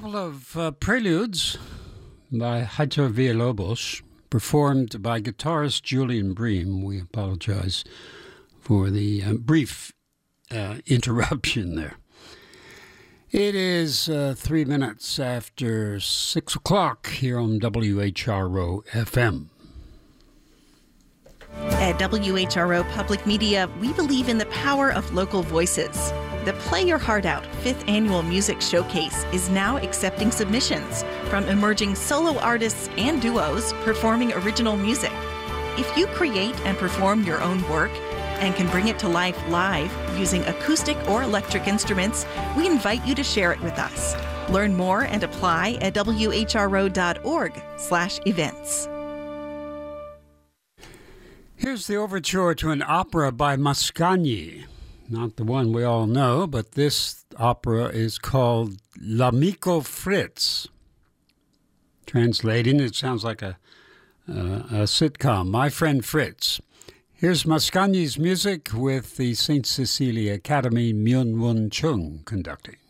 couple of preludes by Heitor Villalobos, performed by guitarist Julian Bream. We apologize for the brief interruption there. It is 3 minutes after 6 o'clock here on WHRO FM. At WHRO Public Media, we believe in the power of local voices. The Play Your Heart Out 5th Annual Music Showcase is now accepting submissions from emerging solo artists and duos performing original music. If you create and perform your own work and can bring it to life live using acoustic or electric instruments, we invite you to share it with us. Learn more and apply at whro.org/events. Here's the overture to an opera by Mascagni. Not the one we all know, but this opera is called L'Amico Fritz. Translating, it sounds like a sitcom, My Friend Fritz. Here's Mascagni's music with the St. Cecilia Academy, Myun Woon Chung conducting.